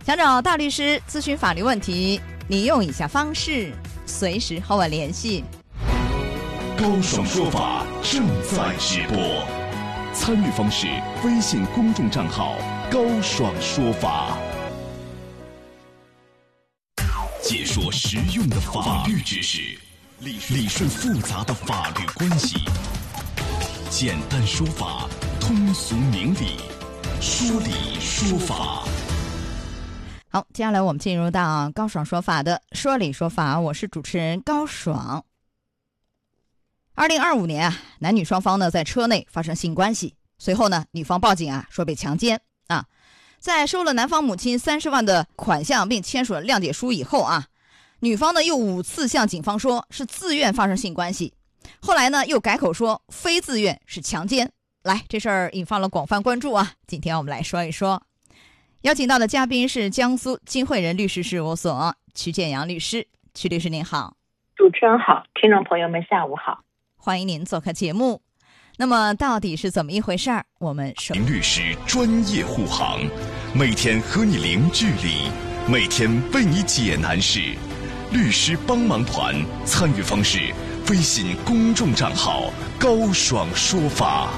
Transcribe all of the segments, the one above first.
想找大律师咨询法律问题，你用以下方式随时和我联系。 高爽说法正在直播，参与方式：微信公众账号高爽说法，解说实用的法律知识，理顺复杂的法律关系，简单说法，通俗明理，说理说法。 好，接下来我们进入到高爽说法的说理说法，我是主持人高爽。2025年啊，男女双方呢在车内发生性关系，随后呢，女方报警啊，说被强奸啊。在收了男方母亲30万的款项，并签署了谅解书以后啊，女方呢又5次向警方说是自愿发生性关系，后来呢又改口说非自愿是强奸。来，这事儿引发了广泛关注啊。今天我们来说一说。邀请到的嘉宾是江苏金汇人律师事务所曲建阳律师。曲律师您好。 主持人好，听众朋友们下午好， 欢迎您做客节目。那么到底是怎么一回事儿？我们林律师专业护航，每天和你零距离，每天为你解难事。律师帮忙团参与方式：微信公众账号高爽说法。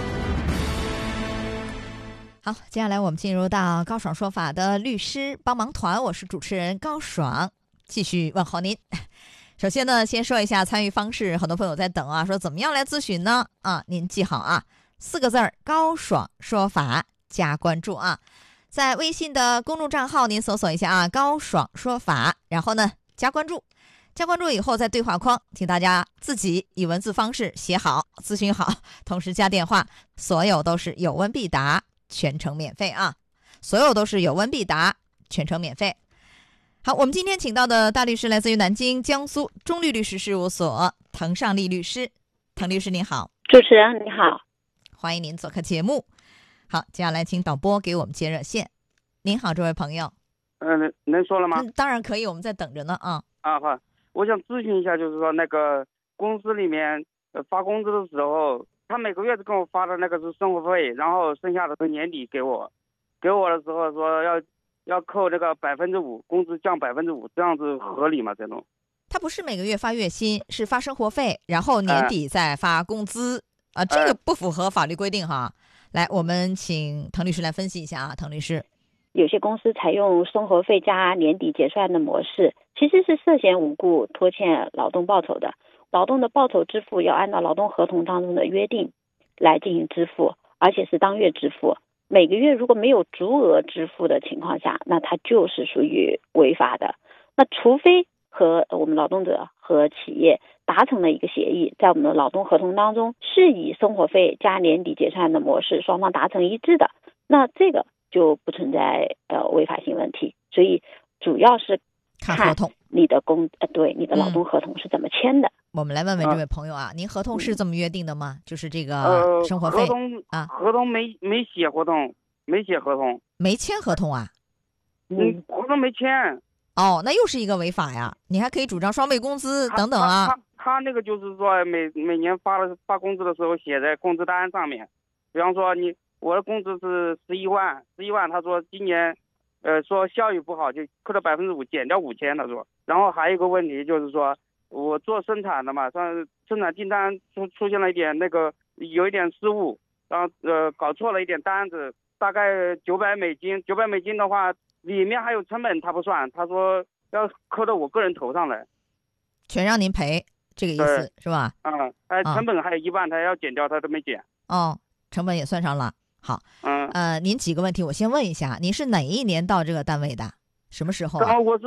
好，接下来我们进入到高爽说法的律师帮忙团，我是主持人高爽，继续问候您。首先呢，先说一下参与方式，很多朋友在等啊，说怎么样来咨询呢？啊，您记好啊，4个字儿，高爽说法，加关注啊。在微信的公众账号您搜索一下啊，高爽说法，然后呢加关注。加关注以后，在对话框，请大家自己以文字方式写好，咨询好，同时加电话，所有都是有问必答，全程免费啊！所有都是有问必答，全程免费。好，我们今天请到的大律师来自于南京江苏中律律师事务所滕尚利律师。滕律师您好。 主持人你好， 欢迎您做客节目。好，接下来请导播给我们接热线。您好，这位朋友。 能说了吗？ 当然可以，我们在等着呢啊。 好，我想咨询一下，就是说那个公司里面发工资的时候，他每个月跟我发的那个是生活费，然后剩下的是年底给我的时候说要扣那个5%，工资降5%，这样子合理吗？这种？ 他不是每个月发月薪，是发生活费，然后年底再发工资啊，这个不符合法律规定哈。来，我们请滕律师来分析一下啊，滕律师。 有些公司采用生活费加年底结算的模式，其实是涉嫌无故拖欠劳动报酬的。劳动的报酬支付要按照劳动合同当中的约定来进行支付，而且是当月支付。每个月如果没有足额支付的情况下，那它就是属于违法的。那除非和我们劳动者和企业达成了一个协议，在我们的劳动合同当中是以生活费加年底结算的模式双方达成一致的，那这个就不存在违法性问题。所以主要是看你的你的劳动合同是怎么签的。 我们来问问这位朋友啊，您合同是这么约定的吗？就是这个生活费合同没写合同，没签合同啊？合同没签。 哦，那又是一个违法呀！你还可以主张双倍工资等等啊。 他那个就是说每年发工资的时候写在工资单上面，比方说我的工资是11万，他说今年说效益不好就扣了5%，减掉5000，他说。然后还有一个问题就是说，我做生产的嘛，生产订单出现了一点有一点失误，然后搞错了一点单子，大概900美金，900美金的话里面还有成本他不算，他说要扣到我个人头上来， 全让您赔，这个意思是吧？ 成本还有1万，他要减掉，他都没减。 哦，成本也算上了。好，您几个问题我先问一下，您是哪一年到这个单位的？什么时候啊？ 我是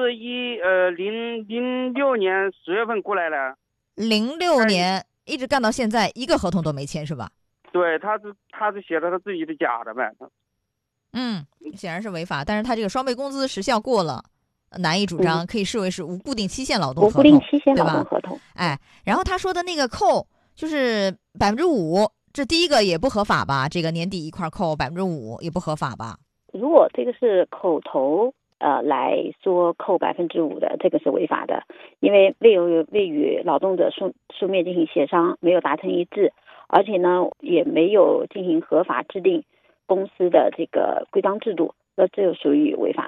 06年10月份过来的。 06年一直干到现在，一个合同都没签是吧？ 对，他是写的他自己的假的呗。 显然是违法，但是他这个双倍工资时效过了，难以主张，可以视为是无固定期限劳动合同， 无固定期限劳动合同。 哎，然后他说的那个扣就是5%，这第一个也不合法吧？这个年底一块扣5%也不合法吧？ 如果这个是口头来说扣5%的，这个是违法的，因为未与劳动者书面进行协商，没有达成一致，而且呢也没有进行合法制定公司的这个规章制度，那这就属于违法